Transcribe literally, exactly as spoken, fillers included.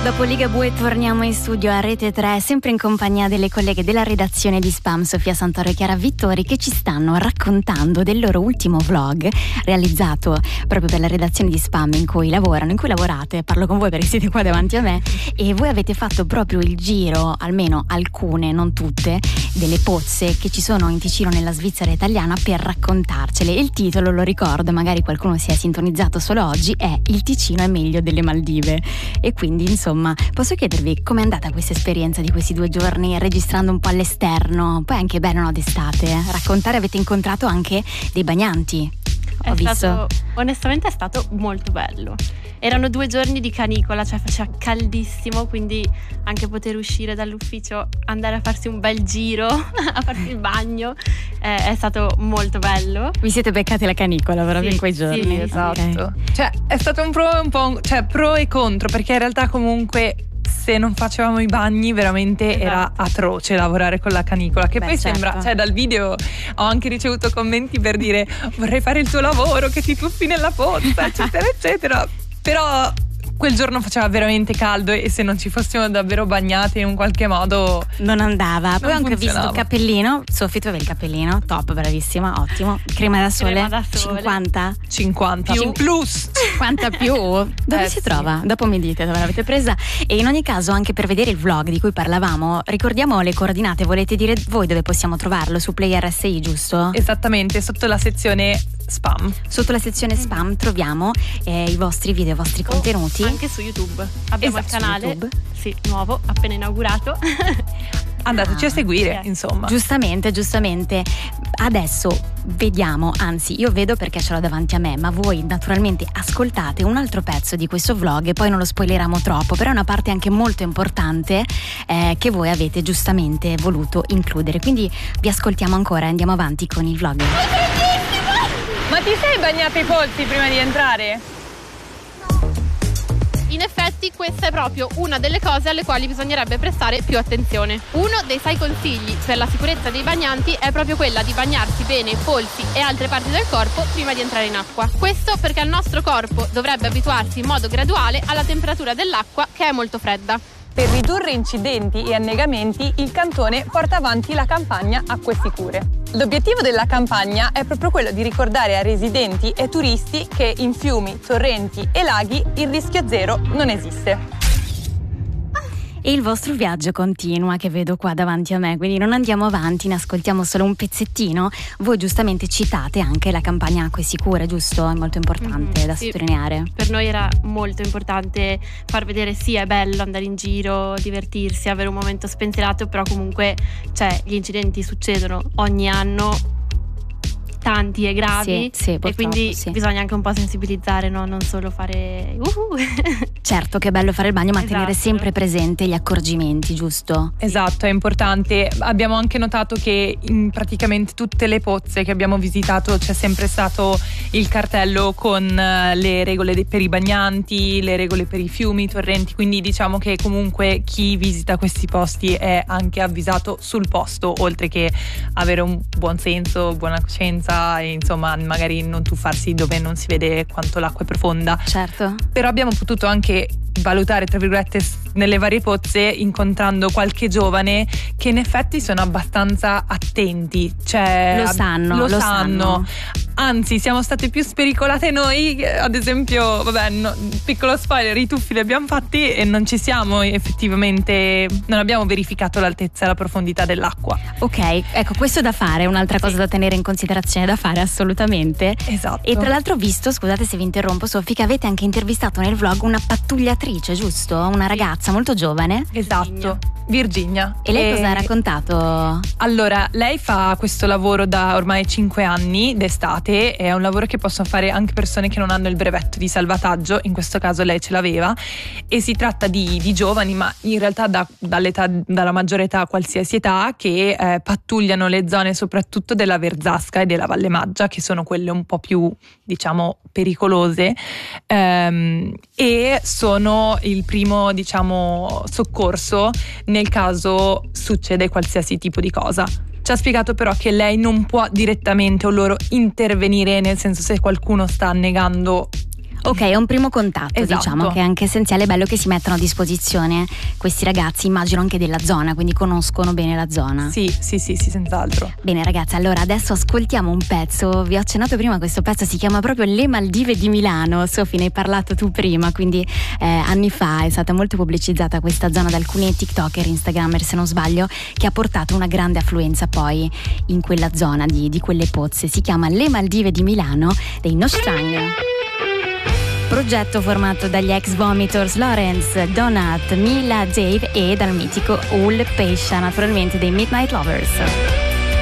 Dopo Ligabue torniamo in studio a Rete tre, sempre in compagnia delle colleghe della redazione di Spam, Sofia Santoro e Chiara Vittori, che ci stanno raccontando del loro ultimo vlog realizzato proprio per la redazione di Spam in cui lavorano, in cui lavorate. Parlo con voi perché siete qua davanti a me, e voi avete fatto proprio il giro, almeno alcune, non tutte, delle pozze che ci sono in Ticino, nella Svizzera italiana, per raccontarcele. Il titolo, lo ricordo, magari qualcuno si è sintonizzato solo oggi, è Il Ticino è meglio delle Maldive. E quindi insomma, posso chiedervi com'è andata questa esperienza di questi due giorni registrando un po' all'esterno, poi anche bene, no, d'estate? Raccontare, avete incontrato anche dei bagnanti, ho è visto. Stato, onestamente è stato molto bello. Erano due giorni di canicola, cioè faceva caldissimo, quindi anche poter uscire dall'ufficio, andare a farsi un bel giro, a farsi il bagno, eh, è stato molto bello. Vi siete beccati la canicola proprio Sì, in quei giorni? sì, Esatto. Ok. Cioè, è stato un pro, un po', cioè pro e contro, perché in realtà comunque se non facevamo i bagni veramente Esatto. era atroce lavorare con la canicola, che Beh, poi certo. sembra, cioè dal video ho anche ricevuto commenti per dire vorrei fare il tuo lavoro, che ti tuffi nella pozza, eccetera eccetera, però quel giorno faceva veramente caldo e se non ci fossimo davvero bagnate in un qualche modo Non andava. Poi ho non anche visto il funzionava. cappellino. Sofì, tu avevi il cappellino, top, bravissima, ottimo. Crema da sole, Crema da sole. cinquanta cinquanta Più. plus. cinquanta più. Dove Eh, si sì. trova? Dopo mi dite dove l'avete presa. E in ogni caso, anche per vedere il vlog di cui parlavamo, ricordiamo le coordinate. Volete dire voi dove possiamo trovarlo? Su Play R S I, giusto? Esattamente, sotto la sezione spam. Sotto la sezione spam troviamo eh, i vostri video, i vostri contenuti. Anche su YouTube abbiamo Esatto, il canale, su YouTube. sì, nuovo, appena inaugurato. Andateci Ah, a seguire, sì. insomma. Giustamente, giustamente. Adesso vediamo, anzi io vedo perché ce l'ho davanti a me, ma voi naturalmente ascoltate un altro pezzo di questo vlog e poi non lo spoileriamo troppo, però è una parte anche molto importante eh, che voi avete giustamente voluto includere. Quindi vi ascoltiamo ancora e andiamo avanti con il vlog. Ma ti sei bagnata i polsi prima di entrare? In effetti questa è proprio una delle cose alle quali bisognerebbe prestare più attenzione. Uno dei sei consigli per la sicurezza dei bagnanti è proprio quella di bagnarsi bene i polsi e altre parti del corpo prima di entrare in acqua. Questo perché il nostro corpo dovrebbe abituarsi in modo graduale alla temperatura dell'acqua, che è molto fredda. Per ridurre incidenti e annegamenti, il cantone porta avanti la campagna Acque Sicure. L'obiettivo della campagna è proprio quello di ricordare a residenti e turisti che in fiumi, torrenti e laghi il rischio zero non esiste. E il vostro viaggio continua, che vedo qua davanti a me, quindi non andiamo avanti, ne ascoltiamo solo un pezzettino. Voi giustamente citate anche la campagna Acque Sicure, giusto? È molto importante Mhm, da sì. sottolineare. Per noi era molto importante far vedere sì, è bello andare in giro, divertirsi, avere un momento spensierato, però comunque cioè, gli incidenti succedono ogni anno, tanti e gravi, Sì, sì, e purtroppo, quindi sì. bisogna anche un po' sensibilizzare, no? Non solo fare uhu. Certo che è bello fare il bagno, ma Esatto. tenere sempre presente gli accorgimenti, giusto? Esatto, è importante. Abbiamo anche notato che in praticamente tutte le pozze che abbiamo visitato c'è sempre stato il cartello con eh, le regole de- per i bagnanti, le regole per i fiumi, i torrenti, quindi diciamo che comunque chi visita questi posti è anche avvisato sul posto, oltre che avere un buon senso, buona coscienza e insomma magari non tuffarsi dove non si vede quanto l'acqua è profonda. Certo. Però abbiamo potuto anche valutare, tra virgolette, s- nelle varie pozze, incontrando qualche giovane che in effetti sono abbastanza attenti, cioè Lo ab- sanno, lo lo sanno. sanno. Anzi, siamo state più spericolate noi, eh, ad esempio, vabbè, no, piccolo spoiler, i tuffi li abbiamo fatti e non ci siamo effettivamente, non abbiamo verificato l'altezza e la profondità dell'acqua. Ok, ecco, questo è da fare, un'altra cosa da tenere in considerazione, da fare assolutamente. Esatto. E tra l'altro ho visto, scusate se vi interrompo Sofì, che avete anche intervistato nel vlog una pattugliatrice, giusto? Una ragazza molto giovane. Esatto, Virginia. E lei cosa ha raccontato? Allora, lei fa questo lavoro da ormai cinque anni d'estate, è un lavoro che possono fare anche persone che non hanno il brevetto di salvataggio, in questo caso lei ce l'aveva, e si tratta di, di giovani, ma in realtà da, dall'età, dalla maggiore età a qualsiasi età, che eh, pattugliano le zone soprattutto della Verzasca e della Valle Maggia, che sono quelle un po' più, diciamo, pericolose, ehm, e sono il primo, diciamo, soccorso nel caso succede qualsiasi tipo di cosa. Ci ha spiegato però che lei non può direttamente o loro intervenire, nel senso se qualcuno sta annegando Ok, è un primo contatto, Esatto. diciamo, che è anche essenziale, è bello che si mettano a disposizione questi ragazzi, immagino anche della zona, quindi conoscono bene la zona. Sì, sì, sì, sì, senz'altro. Bene ragazzi, allora adesso ascoltiamo un pezzo, vi ho accennato prima, questo pezzo si chiama proprio Le Maldive di Milano. Sofì, ne hai parlato tu prima, quindi eh, anni fa è stata molto pubblicizzata questa zona da alcuni tiktoker, instagrammer se non sbaglio, che ha portato una grande affluenza poi in quella zona di, di quelle pozze. Si chiama Le Maldive di Milano dei No Strang. Progetto formato dagli ex Vomitors Lawrence, Donut, Mila, Dave e dal mitico Ul Pescia, naturalmente dei Midnight Lovers.